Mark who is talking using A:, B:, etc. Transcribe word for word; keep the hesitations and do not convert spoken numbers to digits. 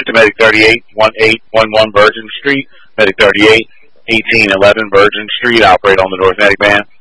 A: to Medic thirty-eight, eighteen eleven Virgin Street. Medic thirty-eight, eighteen eleven Virgin Street. Operate on the North Medic band.